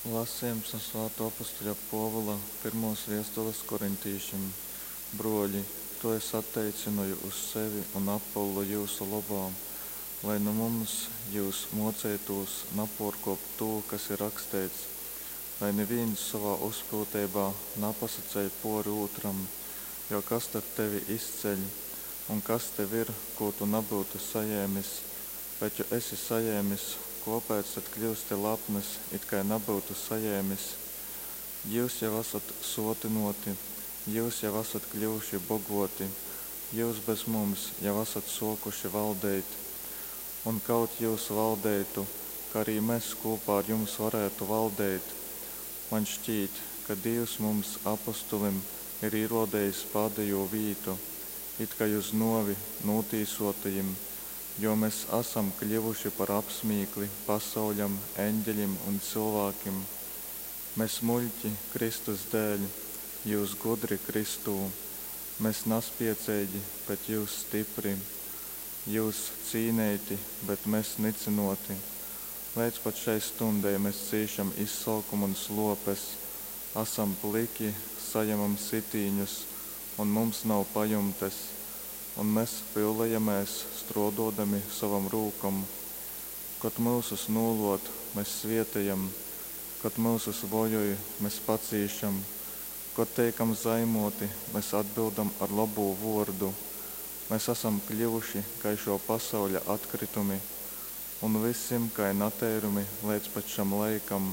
Lasījums no Svētā apostoļa Pāvila pirmās vēstules korintīšiem. Broļi, to es atteicināju uz sevi un Apolu jūsu labā, lai no mums jūs mocētos nepārkāpt to, kas ir rakstīts, lai neviens savā uzpiltībā nepasacēj pāri otram, jo kas tad tevi izceļ, un kas tev ir, ko tu nebūtu saņēmis, bet jo esi saņēmis, kāpēc tad kļūsti lepns, it kā nebūtu saņēmis? Jūs jau esat sotinoti, jūs jau esat kļuvuši bagoti, jūs bez mums jau esat sokuši valdēt. Un kaut jūs valdētu, kā arī mēs kopā ar jums varētu valdēt, man šķīt, ka Dievs mums apostolim ir ierodējis pēdējo vītu, it kā uz novi notīsotajiem, jo mēs esam kļuvuši par apsmīkli pasauļam, eņģeļiem un cilvēkiem. Mēs muļķi Kristus dēļ, jūs gudri Kristū, mēs naspiecēji, bet jūs stipri, jūs cīnēti, bet mēs nicinoti. Līdz pat šai stundai mēs ciešam izsalkumu un slopes, esam pliki, saņemam sitīņus, un mums nav pajumtes, un mēs pilnējamies strododami savam rūkam. Kad mūsus nūlot, mēs svietējam, kad mūsus vojoj, mēs pacīšam, kad teikam zaimoti, mēs atbildam ar labu vārdu. Mēs esam kļuvuši kā šo pasauļa atkritumi, un visiem kā natērumi līdz pat šam laikam.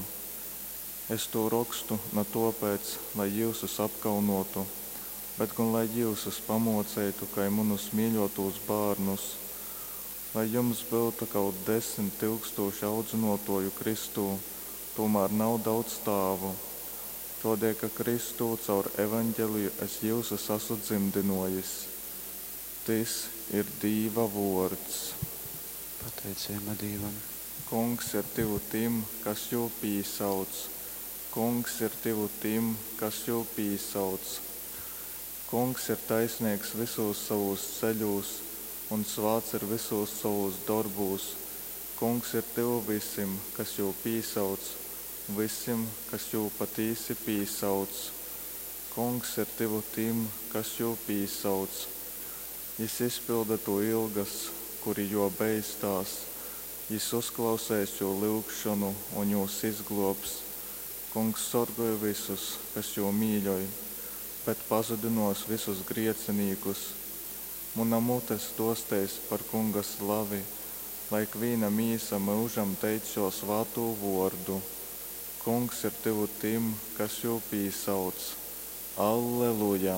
Es to rakstu ne tāpēc, lai jūsus apkaunotu, bet gan lai jūsus pamocētu kā manus mīļotos bērnus, lai jums būtu kaut 10 000 audzinotoju Kristū, tomēr nav daudz stāvu. Tādēļ, ka Kristū caur evaņģeliju es jūsus esmu dzimdinojis. Tas ir Dieva vārds. Pateicība Dievam. Kungs ir tivu tim, kas jū pīsauc. Kungs ir tivu tim, kas jū pīsauc. Kungs ir taisnīgs visos savos ceļos un svāts ir visos savos darbos. Kungs ir tivu visiem, kas jū pīsauc, visiem, kas jū patīsi pīsauc. Kungs ir tivu tim, kas jū pīsauc. Jis izpilda to ilgas, kuri jo beistās. Jis uzklausēs jo lūgšanu un jūs izglobs. Kungs sorgoja visus, kas jo mīļoja, bet pazudinos visus griecinīgus. Muna mutes dostēs par kunga slavi, lai kvīna mīsa mūžam teico svāto vārdu. Kungs ir tivu tim, kas jū pīsauc. Alleluja!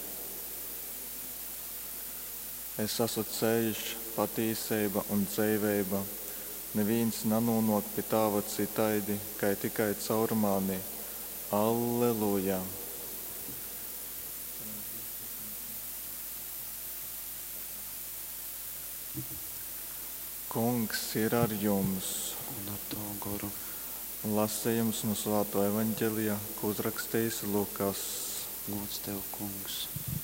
Es esmu ceļš, patīsība un dzīvība. Neviens nenonāk pie Tēva citaidi, kā tikai caur mani. Alleluja! Kungs ir ar jums. Un ar to goru. Lasījums no Svētā evaņģelija, ko uzrakstījis Lukas. Lūdz tev, Kungs.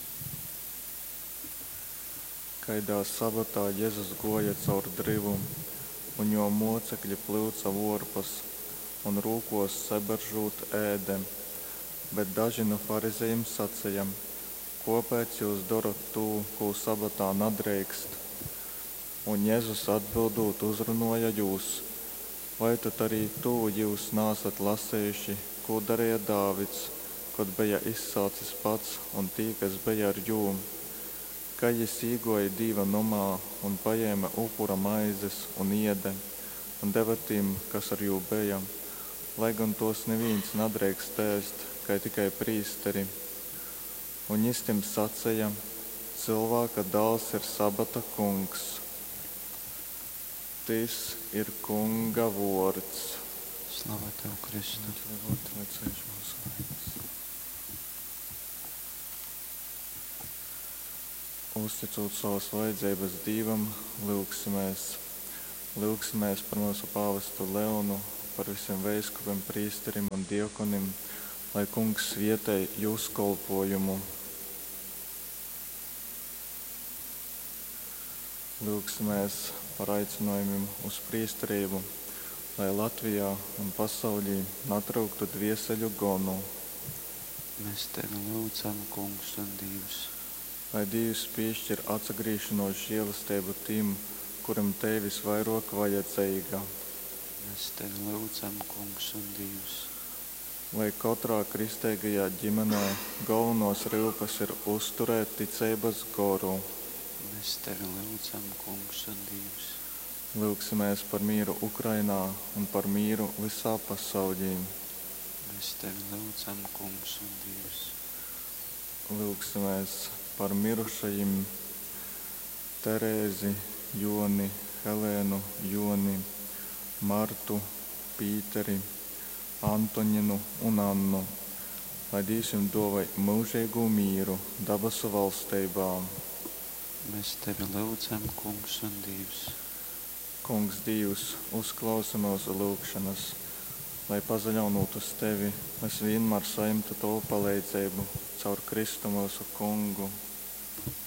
Kaidā sabatā Jēzus goja caur drivu, un jo mocekļi plyuca vorpas, un rūkos seberžūt ēde. Bet daži no farizejiem sacīja: kāpēc jūs darat to, ko sabatā nedrīkst? Un Jēzus atbildot uzrunoja jūs: vai tad arī to jūs nesat lasējuši, ko darīja Dāvids, kad bija izsācis pats un tie, kas bija ar jūm? Kad jis īgoja Dieva namā un paēma upura maizes un iede un deva tiem, kas ar jū bija, lai gan tos neviens nedrīkst ēst, kā tikai prīsteri. Un jis tiem sacīja: cilvēka dēls ir sabata kungs. Tas ir kunga vārds. Slava tev, Kristu. Uzticot savas vajadzības Dievam, lūgsimies par mūsu pāvestu Leonu, par visiem veiskupiem, prīsterim un diakonim, lai kungs svietē jūsu kalpojumu. Lūgsimies par aicinājumiem uz priesterību, lai Latvijā un pasaulī natrauktu dvieseļu gonu, Mēs tevi lūdzam, kungs un Dievs. lai Dievs piešķir atsagriešanos žēlastību tiem, kuram tevis vairāk vajadzīga, Mēs tevi lūdzam, kungs un Dievs. lai katrā kristīgajā ģimenē galvenos rūpes ir uzturēt ticības goru. Mēs tevi lūdzam, kungs un Dievs. Lūksimies par mieru Ukrainā un par mieru visā pasaulī. Mēs tevi lūdzam, kungs un Dievs. Lūksimies par mirušajiem Terēzi, Joni, Helēnu, Joni, Martu, Pīteri, Antoninu un Annu, lai Dievs jums dāvā mūžīgu mieru dabasu valstībā. Mēs tevi lūdzam, kungs un Dievs. Kungs Dievs, uzklausa mūsu lūgšanas, lai pazaļaunot uz tevi, mēs vienmēr saimtu tavu palīdzību caur Kristu mūsu Kungu.